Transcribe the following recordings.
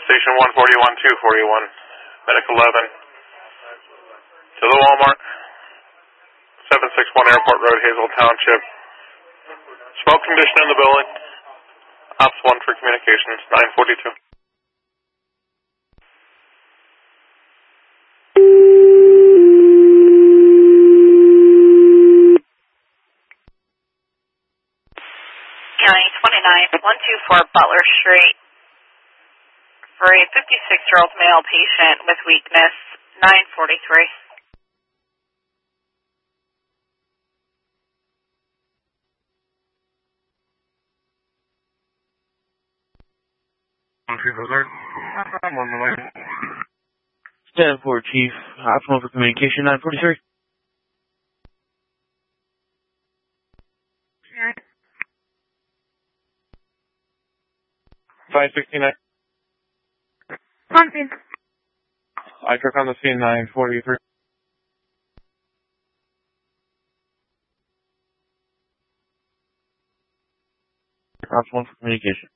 Station 141, 241, Medic 11. To the Walmart. 761 Airport Road, Hazel Township. Smoke condition in the building. Ops 1 for communications, 942. County 29124 Butler Street. For a 56-year-old male patient with weakness, 943. Stand for Chief, optional for communication, 943. Pumpkin. I took on the scene 943. Ops 1 for communication.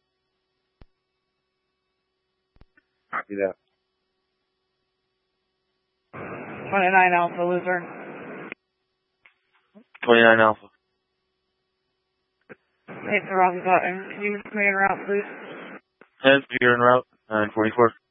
Copy that. 29 Alpha Loser. 29 Alpha. Hit the wrong button. Can you make it route, please? 10, you're en route, 944.